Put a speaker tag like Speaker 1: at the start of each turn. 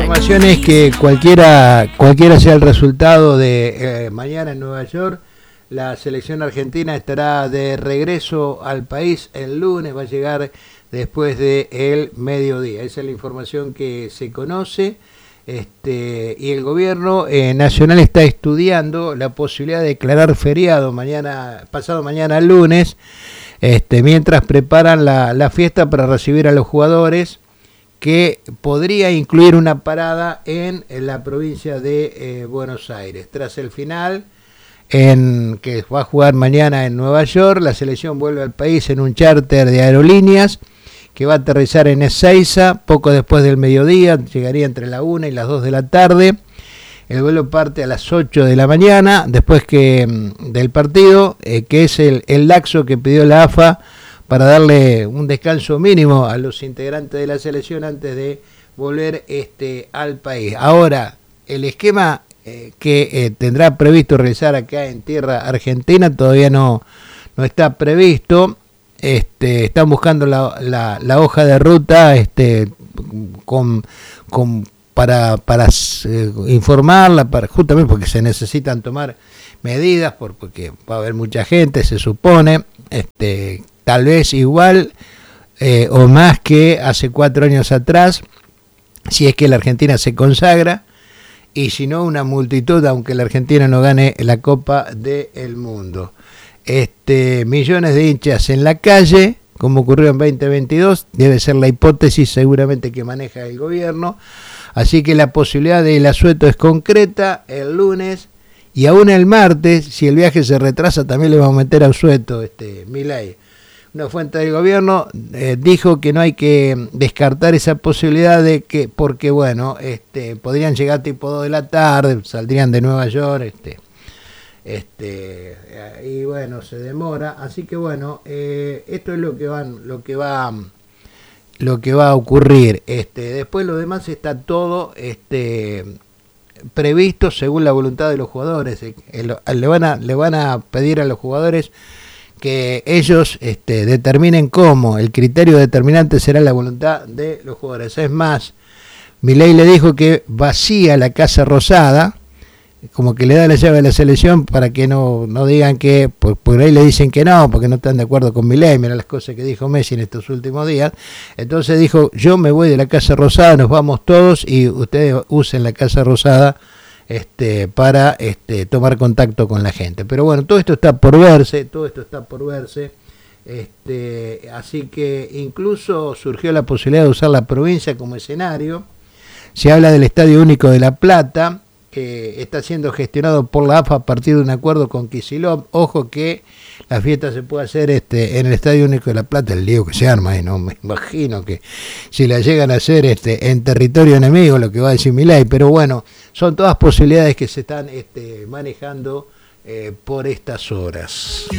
Speaker 1: información es que cualquiera sea el resultado de mañana en Nueva York, la selección argentina estará de regreso al país el lunes, va a llegar después del mediodía. Esa es la información que se conoce. Y el gobierno nacional está estudiando la posibilidad de declarar feriado pasado mañana lunes, mientras preparan la fiesta para recibir a los jugadores, que podría incluir una parada en la provincia de Buenos Aires. Tras el final, que va a jugar mañana en Nueva York, la selección vuelve al país en un charter de aerolíneas que va a aterrizar en Ezeiza poco después del mediodía, llegaría entre la 1 y las 2 de la tarde. El vuelo parte a las 8 de la mañana, después del partido, que es el laxo que pidió la AFA para darle un descanso mínimo a los integrantes de la selección antes de volver al país. Ahora, el esquema que tendrá previsto realizar acá en tierra argentina todavía no está previsto. Están buscando la hoja de ruta para informarla, justamente porque se necesitan tomar medidas, porque va a haber mucha gente, se supone, tal vez igual o más que hace 4 años atrás, si es que la Argentina se consagra, y si no, una multitud, aunque la Argentina no gane la Copa del Mundo. Millones de hinchas en la calle, como ocurrió en 2022, debe ser la hipótesis seguramente que maneja el gobierno, así que la posibilidad del asueto es concreta el lunes, y aún el martes, si el viaje se retrasa, también le vamos a meter asueto, Milei. Una fuente del gobierno dijo que no hay que descartar esa posibilidad porque bueno, podrían llegar tipo 2 de la tarde, saldrían de Nueva York, y bueno, se demora, así que bueno, esto es lo que va a ocurrir. Después lo demás está todo previsto según la voluntad de los jugadores. Le van a pedir a los jugadores que ellos determinen cómo. El criterio determinante será la voluntad de los jugadores. Es más, Milei le dijo que vacía la Casa Rosada, como que le da la llave a la selección para que no digan que, por ahí le dicen que no, porque no están de acuerdo con Milei. Mira las cosas que dijo Messi en estos últimos días. Entonces dijo, yo me voy de la Casa Rosada, nos vamos todos y ustedes usen la Casa Rosada para tomar contacto con la gente. Pero bueno, todo esto está por verse, así que incluso surgió la posibilidad de usar la provincia como escenario. Se habla del Estadio Único de La Plata, que está siendo gestionado por la AFA a partir de un acuerdo con Kicillof. Ojo que la fiesta se puede hacer en el Estadio Único de La Plata, el lío que se arma, no me imagino que si la llegan a hacer en territorio enemigo, lo que va a decir Milei, pero bueno, son todas posibilidades que se están manejando por estas horas.